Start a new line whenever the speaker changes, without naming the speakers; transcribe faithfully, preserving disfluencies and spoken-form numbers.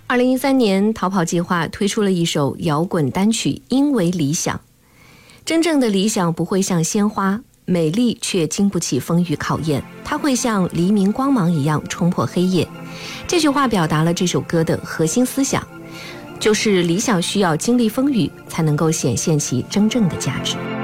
二零一三年，逃跑计划推出了一首摇滚单曲《因为理想》。真正的理想不会像鲜花，美丽却经不起风雨考验，它会像黎明光芒一样冲破黑夜。这句话表达了这首歌的核心思想，就是理想需要经历风雨，才能够显现其真正的价值。